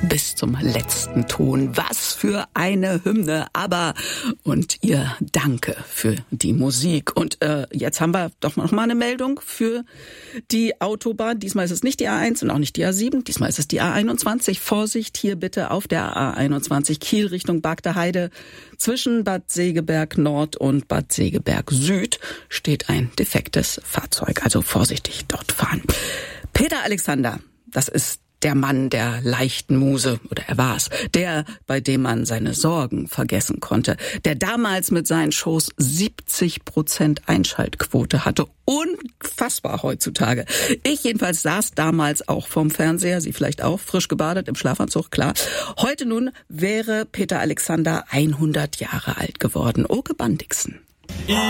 bis zum letzten Ton. Was für eine Hymne, aber und ihr Danke für die Musik. Und jetzt haben wir doch noch mal eine Meldung für die Autobahn. Diesmal ist es nicht die A1 und auch nicht die A7, diesmal ist es die A21. Vorsicht hier bitte auf der A21 Kiel Richtung Bagder Heide. Zwischen Bad Segeberg Nord und Bad Segeberg Süd steht ein defektes Fahrzeug. Also vorsichtig dort fahren. Peter Alexander, das ist der Mann der leichten Muse, oder er war's, der, bei dem man seine Sorgen vergessen konnte, der damals mit seinen Shows 70% Einschaltquote hatte. Unfassbar heutzutage. Ich jedenfalls saß damals auch vorm Fernseher, Sie vielleicht auch, frisch gebadet im Schlafanzug, klar. Heute nun wäre Peter Alexander 100 Jahre alt geworden. Oke Bandixen.